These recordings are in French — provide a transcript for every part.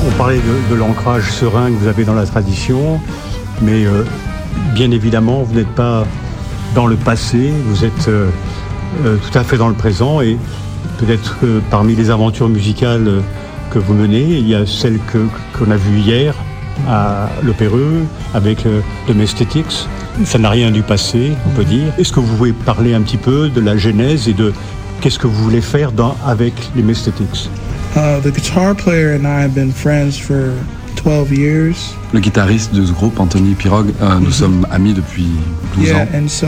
On parlait de l'ancrage serein que vous avez dans la tradition, mais bien évidemment, vous n'êtes pas dans le passé, vous êtes tout à fait dans le présent, et peut-être que parmi les aventures musicales que vous menez, il y a celle qu'on a vue hier à l'Opéreux avec Domesthetics. Ça n'a rien du passé, on peut dire. Est-ce que vous pouvez parler un petit peu de la genèse et de qu'est-ce que vous voulez faire avec les Domesthetics? The guitar player and I have been friends for 12 years. Le guitariste de ce groupe, Anthony Pirog, nous sommes amis depuis 12 ans. And so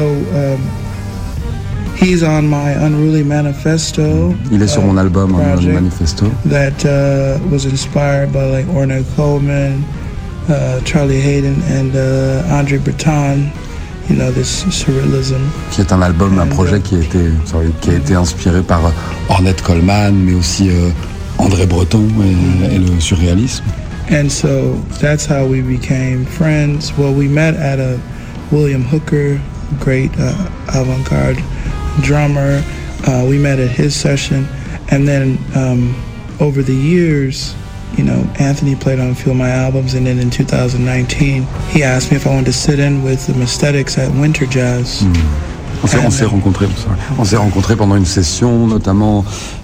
he's on my Unruly Manifesto. Il est sur mon album Unruly Manifesto. That was inspired by like Ornette Coleman, Charlie Hayden and Andre Breton. You know, this surrealism. Qui est un album, un projet qui a été inspiré par Ornette Coleman, mais aussi André Breton et le surréalisme. And so that's how we became friends. Well, we met at a William Hooker, great avant-garde drummer. We met at his session, and then over the years, you know, Anthony played on a few of my albums, and then in 2019, he asked me if I wanted to sit in with the Domesthetics at Winter Jazz. On s'est rencontrés pendant une session, notamment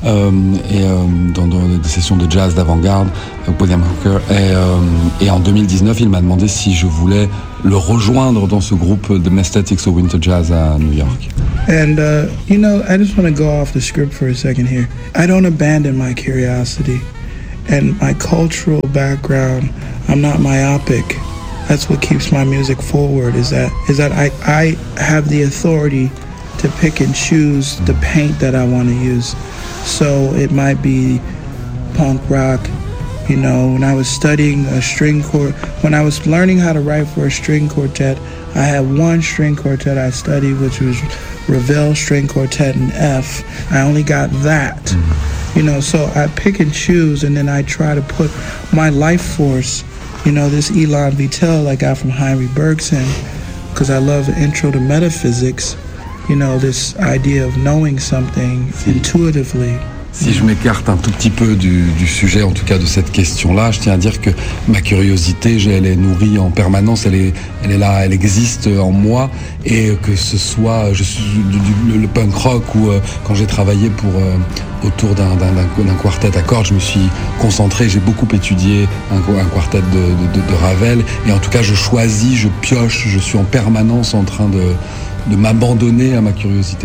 dans des sessions de jazz d'avant-garde, William Hooker. Et en 2019, il m'a demandé si je voulais le rejoindre dans ce groupe Domesthetics au Winter Jazz à New York. And, you know, I just want to go off the script for a second here. I don't abandon my curiosity and my cultural background. I'm not myopic. That's what keeps my music forward, is that I have the authority to pick and choose the paint that I want to use. So it might be punk rock. You know, when I was studying when I was learning how to write for a string quartet, I had one string quartet I studied, which was Ravel String Quartet in F. I only got that. You know, so I pick and choose, and then I try to put my life force. You know, this Elon Vittel I got from Heinrich Bergson, because I love the intro to metaphysics, you know, this idea of knowing something intuitively. Si je m'écarte un tout petit peu du sujet, en tout cas de cette question-là, je tiens à dire que ma curiosité, elle est nourrie en permanence, elle est là, elle existe en moi, et que ce soit le punk rock ou quand j'ai travaillé autour d'un quartet à cordes, je me suis concentré, j'ai beaucoup étudié un quartet de Ravel, et en tout cas je choisis, je pioche, je suis en permanence en train de m'abandonner à ma curiosité.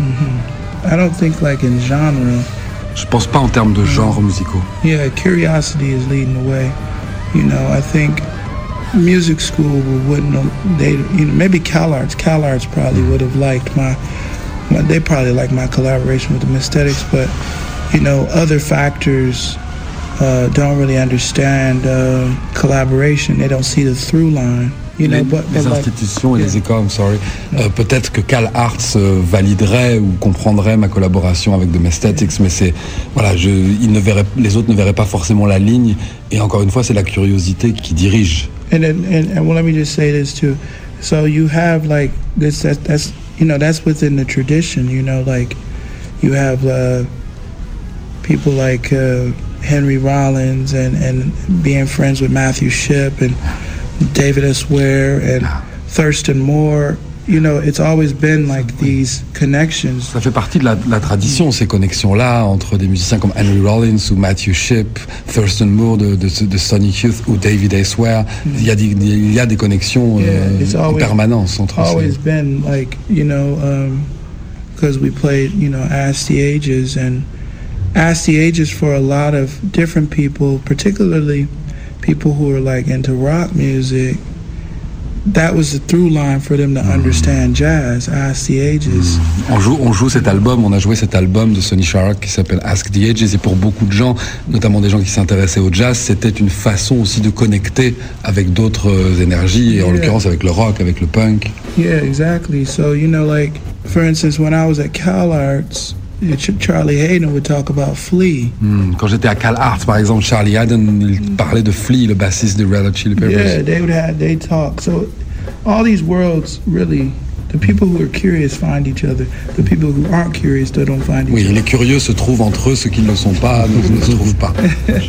I don't think like in genre. Je pense pas en termes de genres musicaux. Yeah, curiosity is leading the way. You know, I think music school maybe CalArts probably would have liked they probably liked my collaboration with the Domesthetics, but you know, other factors don't really understand collaboration. They don't see the through line. You know, les institutions et les écoles, peut-être que CalArts validerait ou comprendrait ma collaboration avec Domesthetics, mais les autres ne verraient pas forcément la ligne, et encore une fois, c'est la curiosité qui dirige. And well, let me just say this too. So you have like this, that's you know, that's within the tradition. You know, like you have people like Henry Rollins and being friends with Matthew Shipp and David S. Ware and Thurston Moore. You know, it's always been like these connections. Ça fait partie de la tradition, ces connexions-là, entre des musiciens comme Henry Rollins ou Matthew Shipp, Thurston Moore de Sonic Youth ou David S. Ware. Il y a des connexions en permanence entre eux. It's always been like, you know, because we played, you know, Ask the Ages, and Ask the Ages for a lot of different people, particularly people who are like into rock music. That was the through line for them to understand jazz, Ask the Ages. On joue cet album, on a joué cet album de Sonny Sharrock qui s'appelle Ask the Ages, et pour beaucoup de gens, notamment des gens qui s'intéressaient au jazz, c'était une façon aussi de connecter avec d'autres énergies, et en l'occurrence avec le rock, avec le punk. Yeah, exactly. So, you know, like, for instance, when I was at CalArts, Charlie Hayden would talk about Flea. Quand j'étais à CalArts, par exemple, Charlie Hayden, il parlait de Flea, le bassiste des Red Hot Chili Peppers. Yeah, they talk. So all these worlds, really, the people who are curious find each other. The people who aren't curious, they don't find each other. Oui, les curieux se trouvent entre eux, ceux qui ne le sont pas ne se trouvent pas.